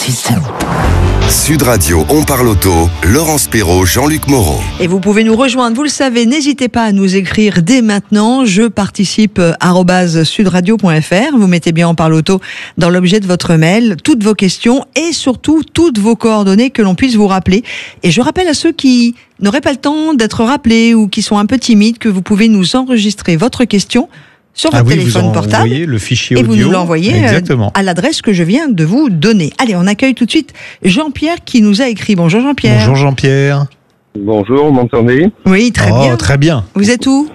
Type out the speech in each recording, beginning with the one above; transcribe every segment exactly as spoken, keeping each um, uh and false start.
suite. Sud Radio, on parle auto, Laurence Perrault, Jean-Luc Moreau. Et vous pouvez nous rejoindre, vous le savez, n'hésitez pas à nous écrire dès maintenant. Je participe arobase sudradio point f r. Vous mettez bien on parle auto dans l'objet de votre mail, toutes vos questions et surtout toutes vos coordonnées que l'on puisse vous rappeler. Et je rappelle à ceux qui n'auraient pas le temps d'être rappelés ou qui sont un peu timides que vous pouvez nous enregistrer votre question sur votre ah oui, téléphone vous portable envoyez le fichier et audio, vous nous l'envoyez exactement. à l'adresse que je viens de vous donner. Allez, on accueille tout de suite Jean-Pierre qui nous a écrit. Bonjour Jean-Pierre. Bonjour Jean-Pierre. Bonjour, vous m'entendez? Oui, très oh, bien. Très bien. Vous êtes où?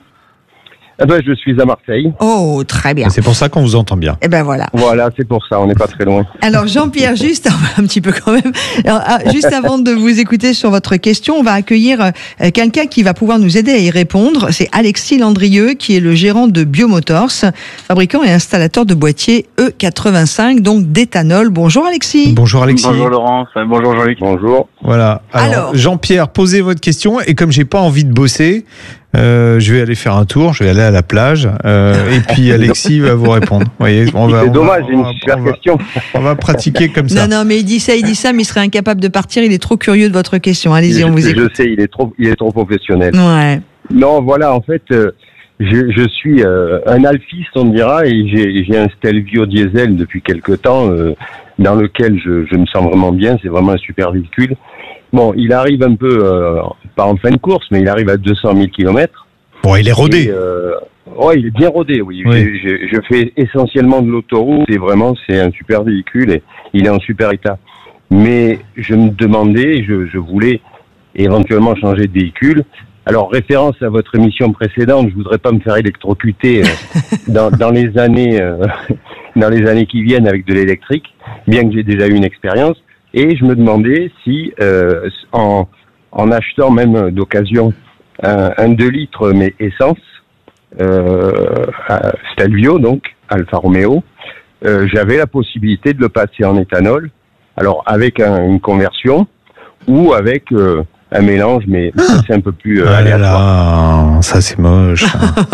Ah ben, je suis à Marseille. Oh, très bien. C'est pour ça qu'on vous entend bien. Eh ben voilà. Voilà, c'est pour ça, on n'est pas très loin. Alors Jean-Pierre, juste un petit peu quand même, alors, juste avant de vous écouter sur votre question, on va accueillir quelqu'un qui va pouvoir nous aider à y répondre. C'est Alexis Landrieux, qui est le gérant de Biomotors, fabricant et installateur de boîtiers E quatre-vingt-cinq, donc d'éthanol. Bonjour Alexis. Bonjour Alexis. Bonjour Laurence, bonjour Jean-Luc. Bonjour. Voilà. Alors, Alors Jean-Pierre, posez votre question et comme j'ai pas envie de bosser, euh, je vais aller faire un tour, je vais aller à la plage euh, et puis Alexis va vous répondre. Vous voyez, on va, C'est on dommage, va, j'ai une on super va, question. On va pratiquer comme ça. Non, non, mais il dit ça, il dit ça, mais il serait incapable de partir. Il est trop curieux de votre question. Allez-y, on vous je, écoute. je sais, il est trop, il est trop professionnel. Ouais. Non, voilà, en fait, euh, je, je suis euh, un alphiste, on dira, et j'ai, j'ai un Stelvio diesel depuis quelque temps, euh, dans lequel je, je me sens vraiment bien. C'est vraiment un super véhicule. Bon, il arrive un peu, euh, pas en fin de course, mais il arrive à deux cent mille kilomètres. Bon, il est rodé. Et, euh, ouais, il est bien rodé, oui. Oui. Je, je, je fais essentiellement de l'autoroute et vraiment, c'est un super véhicule et il est en super état. Mais je me demandais, je, je voulais éventuellement changer de véhicule. Alors, référence à votre émission précédente, je voudrais pas me faire électrocuter euh, dans, dans les années, euh, dans les années qui viennent avec de l'électrique, bien que j'ai déjà eu une expérience. Et je me demandais si, euh, en, en achetant même d'occasion un, un deux litres mais essence, euh, Stelvio donc, Alfa Romeo, euh, j'avais la possibilité de le passer en éthanol, alors avec un, une conversion ou avec euh, un mélange, mais ça, c'est un peu plus euh, Ah là aléatoire. là, ça c'est moche.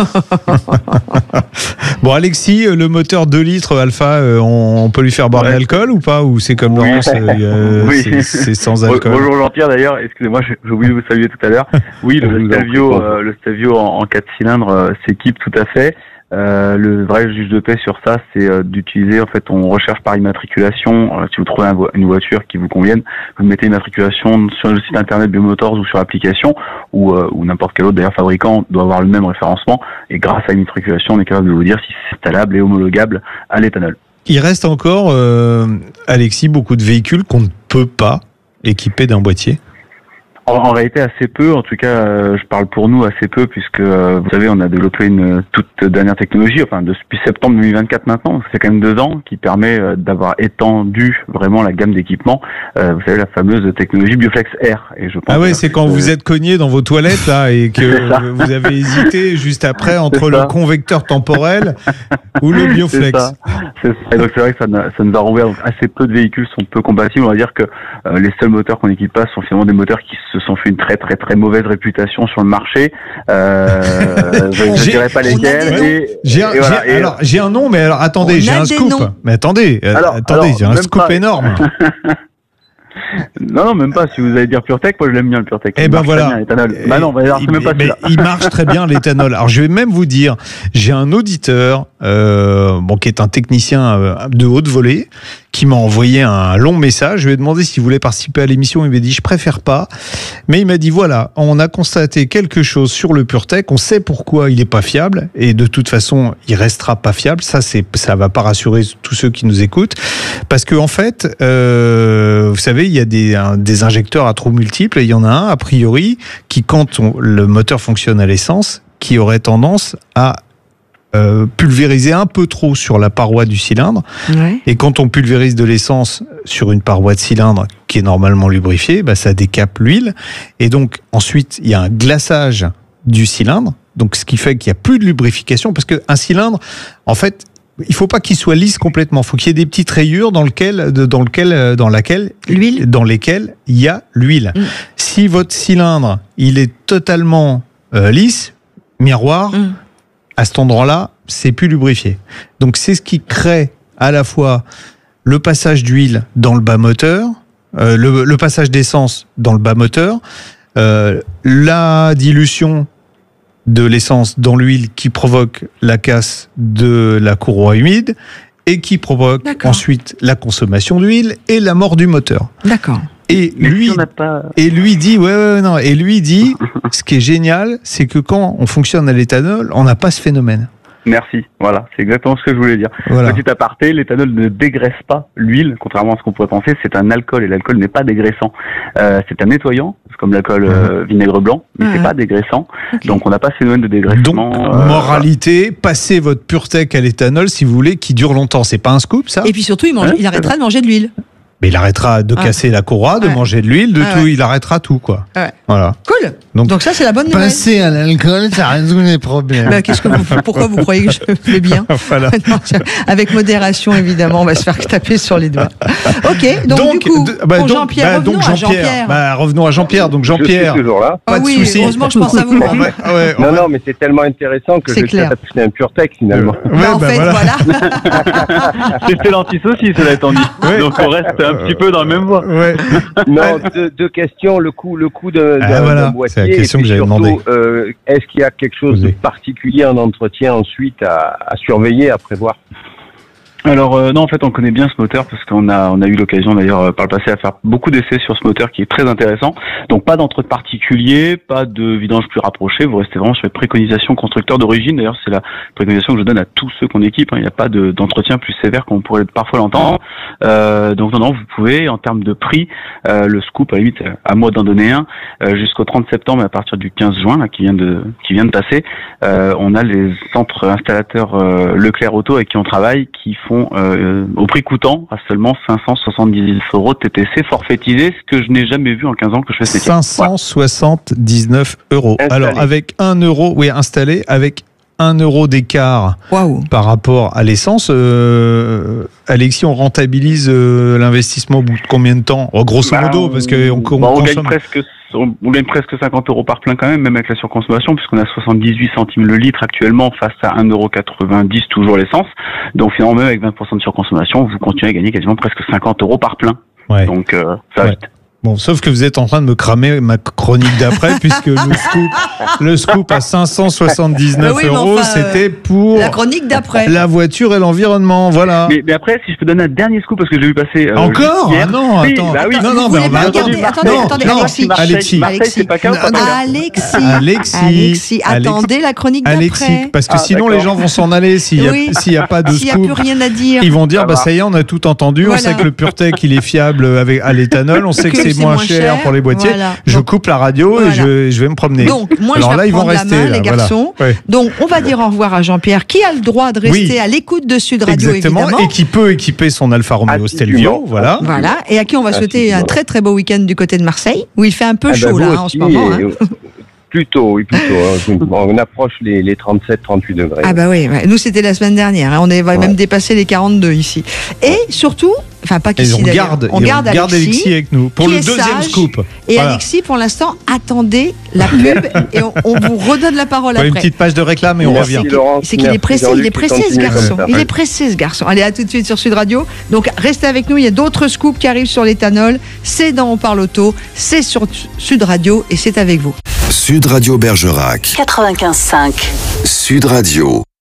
Bon Alexis, le moteur deux litres Alpha, on, on peut lui faire boire de Ouais. l'alcool ou pas? Ou c'est comme Oui. Laurence, euh, Oui. c'est, c'est sans alcool? Bonjour Jean-Pierre d'ailleurs, excusez-moi, j'ai j'ai oublié de vous saluer tout à l'heure. Oui, Je le vous en Stelvio, prie. euh, le Stelvio en, en quatre cylindres euh, s'équipe tout à fait. Euh, le vrai juge de paix sur ça, c'est euh, d'utiliser, en fait, on recherche par immatriculation. Euh, si vous trouvez un vo- une voiture qui vous convienne, vous mettez immatriculation sur le site internet Biomotors ou sur l'application, ou, euh, ou n'importe quel autre d'ailleurs fabricant doit avoir le même référencement. Et grâce à l'immatriculation, on est capable de vous dire si c'est installable et homologable à l'éthanol. Il reste encore, euh, Alexis, beaucoup de véhicules qu'on ne peut pas équiper d'un boîtier. En, en réalité, assez peu. En tout cas, euh, je parle pour nous assez peu, puisque euh, vous savez, on a développé une toute dernière technologie, enfin depuis septembre deux mille vingt-quatre maintenant, ça fait quand même deux ans, qui permet euh, d'avoir étendu vraiment la gamme d'équipements. Euh, vous savez, la fameuse technologie Bioflex R. Et je pense Ah ouais, que c'est quand euh, vous êtes cogné dans vos toilettes là et que C'est ça. vous avez hésité juste après entre C'est le ça. convecteur temporel ou le C'est Bioflex. ça. C'est ça. Et donc c'est vrai que ça, n'a- ça nous a renvoyé. Donc, assez peu de véhicules sont peu compatibles. On va dire que euh, les seuls moteurs qu'on n'équipe pas sont finalement des moteurs qui se sont fait une très très très mauvaise réputation sur le marché. Euh, je ne J'ai- dirais pas on a lesquels. des Et, J'ai un, et voilà. j'ai- Et- alors j'ai un nom, mais alors attendez, On j'ai a un des scoop. noms. Mais attendez, euh, Alors, attendez, alors, j'ai un même scoop pas. énorme. Non, non, même pas. Si vous allez dire PureTech, moi je l'aime bien le PureTech. Eh Il ben marche très voilà. bien, l'éthanol. Et- Bah non, bah, alors, c'est il, même pas mais celui-là. il marche très bien l'éthanol. Alors je vais même vous dire, j'ai un auditeur, euh, bon, qui est un technicien euh, de haute volée, qui m'a envoyé un long message. Je lui ai demandé s'il voulait participer à l'émission. Il m'a dit je préfère pas, mais il m'a dit voilà, on a constaté quelque chose sur le PureTech. On sait pourquoi il est pas fiable et de toute façon il restera pas fiable. Ça c'est, ça va pas rassurer tous ceux qui nous écoutent, parce que en fait, euh, vous savez, il y a des, un, des injecteurs à trous multiples et il y en a un a priori qui, quand on, le moteur fonctionne à l'essence, qui aurait tendance à euh, pulvériser un peu trop sur la paroi du cylindre. Ouais. Et quand on pulvérise de l'essence sur une paroi de cylindre qui est normalement lubrifiée, bah, ça décape l'huile. Et donc, ensuite, il y a un glaçage du cylindre. Donc, ce qui fait qu'il n'y a plus de lubrification. Parce qu'un cylindre, en fait, il ne faut pas qu'il soit lisse complètement. Il faut qu'il y ait des petites rayures dans, lequel, dans, lequel, dans, laquelle, L'huile. dans lesquelles il y a l'huile. Mm. Si votre cylindre, il est totalement euh, lisse, miroir, Mm. à cet endroit-là, c'est plus lubrifié. Donc c'est ce qui crée à la fois le passage d'huile dans le bas moteur, euh, le, le passage d'essence dans le bas moteur, euh, la dilution de l'essence dans l'huile qui provoque la casse de la courroie humide et qui provoque D'accord. ensuite la consommation d'huile et la mort du moteur. D'accord. Et Mais lui, si on n'a pas... et lui dit, ouais, ouais, non, et lui dit, ce qui est génial, c'est que quand on fonctionne à l'éthanol, on n'a pas ce phénomène. Merci, voilà, c'est exactement ce que je voulais dire. Voilà. Petit aparté, l'éthanol ne dégraisse pas l'huile, contrairement à ce qu'on pourrait penser, c'est un alcool et l'alcool n'est pas dégraissant. Euh, c'est un nettoyant, c'est comme l'alcool euh, vinaigre blanc, mais Ouais. c'est pas dégraissant, Okay. donc on n'a pas ce phénomène de Donc, dégraissement. euh, moralité, passez votre PureTech à l'éthanol si vous voulez, qui dure longtemps. C'est pas un scoop, ça? Et puis surtout, il, mange, Ouais, il arrêtera c'est de manger de l'huile. Mais il arrêtera de Ah. casser la courroie, de Ouais. manger de l'huile, de Ah tout. ouais. Il arrêtera tout, quoi. Ouais. Voilà. Cool. Donc- Donc, ça, c'est la bonne nouvelle. Passer à l'alcool, ça résout les problèmes. Bah, qu'est-ce que vous, pourquoi vous croyez que je fais bien? Voilà. Non, je- avec modération, évidemment, on va se faire taper sur les doigts. Ok, donc, du coup, de- bah, pour donc- Jean-Pierre, bah, revenons donc à Jean-Pierre. Jean-Pierre. Bah, revenons à Jean-Pierre. Donc Je Jean-Pierre. suis toujours là. Ah pas de oui, souci. heureusement, je pense à vous. On va- ah ouais, on Non, va- non, mais c'est tellement intéressant que C'est je clair. vais acheter un PureTech finalement. Ouais, Bah, en bah, fait, voilà. voilà. C'était l'anti-saucisse, cela étant dit. Ouais. Donc on reste un petit peu dans la même voie. Ouais. Non, deux, deux questions. Le coût, le coût de, Ah, d'un- voilà, d'un boîtier. c'est la question et puis que j'avais surtout, demandé. euh, est-ce qu'il y a quelque chose de Posez. particulier en entretien ensuite à, à surveiller, à prévoir? Alors euh, non, en fait, on connaît bien ce moteur parce qu'on a on a eu l'occasion d'ailleurs euh, par le passé à faire beaucoup d'essais sur ce moteur qui est très intéressant. Donc pas d'entretien particulier, pas de vidange plus rapproché. Vous restez vraiment sur les préconisations constructeurs d'origine. D'ailleurs, c'est la préconisation que je donne à tous ceux qu'on équipe. hein. Il n'y a pas de, d'entretien plus sévère qu'on pourrait parfois l'entendre. Euh, donc non, non, vous pouvez en termes de prix, euh, le scoop à la limite à moi d'en donner un euh, jusqu'au trente septembre à partir du quinze juin là, qui vient de qui vient de passer. Euh, on a les centres installateurs euh, Leclerc Auto avec qui on travaille qui font euh, au prix coûtant à seulement cinq cent soixante-dix euros T T C forfaitisé, ce que je n'ai jamais vu en quinze ans que je fais ce métier. cinq cent soixante-dix-neuf euros. Installé. Alors, avec un euro, oui, installé, avec un euro d'écart Waouh. par rapport à l'essence, euh, Alexis, on rentabilise euh, l'investissement au bout de combien de temps? Oh, grosso Bah, modo, parce que on, on bah, on gagne consomme. presque on, on gagne presque cinquante euros par plein quand même, même avec la surconsommation, puisqu'on a soixante-dix-huit centimes le litre actuellement face à un euro quatre-vingt-dix toujours l'essence. Donc finalement, même avec vingt pour cent de surconsommation, vous continuez à gagner quasiment presque cinquante euros par plein. Ouais. Donc euh, ça va Ouais. vite. Bon, sauf que vous êtes en train de me cramer ma chronique d'après, puisque le scoop, le scoop à cinq cent soixante-dix-neuf Ah oui, mais euros, enfin, c'était pour La chronique d'après. la voiture et l'environnement. Voilà. Mais, mais après, si je peux donner un dernier scoop, parce que j'ai vu passer... euh, Encore? juste hier. Ah non, Oui, attends. bah oui. Non, non, Vous mais on voulez va pas attendre. regarder- attendez, Non, attendez, non, Alexis. Alexis. Marseille, c'est pas cas ou pas Non, cas Alexis. Alexis. Alexis, Alex- attendez la chronique d'après. Alexis, parce que Ah, sinon d'accord. les gens vont s'en aller s'il n'y a, Oui. s'il y a pas de S'il n'y a scoop. plus rien à dire. Ils vont dire, Ça bah va. ça y est, on a tout entendu, Voilà. on sait que le PureTech il est fiable avec, à l'éthanol, on sait que, c'est moins cher, pour les boîtiers. Voilà. Je Donc, coupe la radio Voilà. et je, je vais me promener. Donc, moi, Alors je vais là, ils vont reprendre rester, la main, là, les voilà. garçons. Ouais. Donc, on va dire au revoir à Jean-Pierre, qui a le droit de rester Oui. à l'écoute de Sud Radio, Exactement, évidemment. et qui peut équiper son Alfa Romeo Assidûment. Stelvio, voilà. Voilà, et à qui on va Ah, souhaiter si, un voilà. très très beau week-end du côté de Marseille, où il fait un peu Ah ben, chaud vous là hein, en ce aussi, moment. hein. et- Plutôt, oui, plutôt. hein. On approche les, les trente-sept trente-huit degrés. Ah bah oui, ouais. Nous c'était la semaine dernière, hein. on est, va Ouais. même dépasser les quarante-deux ici. Et surtout, enfin pas Et qu'ici on d'ailleurs, garde, on et garde, garde Alexis, Alexis avec nous pour qui le est deuxième sage. scoop. Et Voilà. Alexis, pour l'instant, attendez la pub et on, on vous redonne la parole Ouais, une après. petite page de réclame et on Merci. revient. Laurent, C'est qu'il est merci, pressé, il Jean-Luc, est pressé ce continue comme garçon. ça. Il est pressé ce garçon. Allez, à tout de suite sur Sud Radio. Donc restez avec nous, il y a d'autres scoops qui arrivent sur l'éthanol. C'est dans On parle auto, c'est sur Sud Radio et c'est avec vous. Sud Radio Bergerac. quatre-vingt-quinze virgule cinq. Sud Radio.